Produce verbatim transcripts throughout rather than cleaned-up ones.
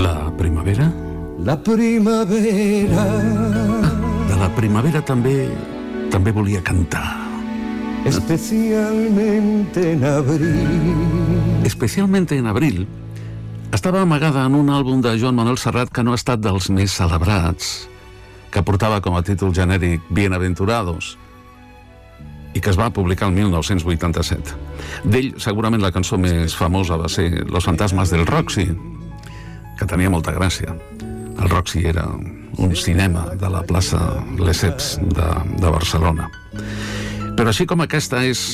La primavera? La primavera. De la primavera també també volia cantar. Especialmente en abril. Especialmente en abril estava amagada en un àlbum de Joan Manuel Serrat que no ha estat dels més celebrats, que portava com a títol genèric Bienaventurados i que es va publicar el mil nou-cents vuitanta-set. D'ell, segurament la cançó més famosa va ser Los fantasmas del Roxy, que tenia molta gràcia. El Roxy era un cinema de la plaça Lesseps de, de Barcelona. Però així com aquesta és,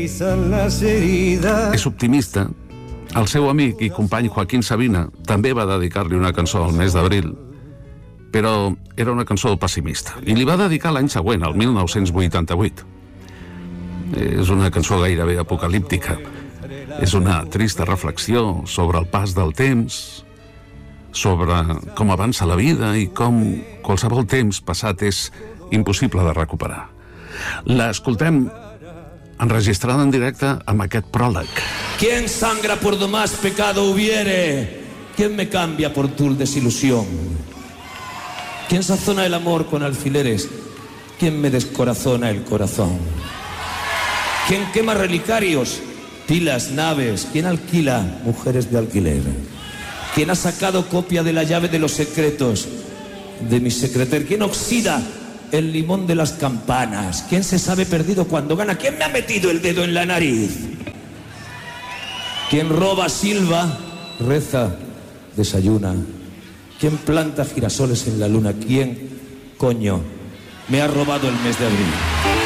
és optimista, el seu amic i company Joaquín Sabina també va dedicar-li una cançó al mes d'abril, però era una cançó pessimista, i li va dedicar l'any següent, el mil nou-cents vuitanta-vuit. És una cançó gairebé apocalíptica. És una trista reflexió sobre el pas del temps, sobre com avança la vida i com qualsevol temps passat és impossible de recuperar. L'escoltem enregistrada en directe amb aquest pròleg. ¿Quién sangra por do más pecado hubiere? ¿Quién me cambia por tu desilusión? ¿Quién sazona el amor con alfileres? ¿Quién me descorazona el corazón? ¿Quién quema relicarios, pilas, naves? ¿Quién alquila mujeres de alquiler? ¿Quién ha sacado copia de la llave de los secretos de mi secreter? ¿Quién oxida el limón de las campanas? ¿Quién se sabe perdido cuando gana? ¿Quién me ha metido el dedo en la nariz? ¿Quién roba, silba, reza, desayuna? ¿Quién planta girasoles en la luna? ¿Quién, coño, me ha robado el mes de abril?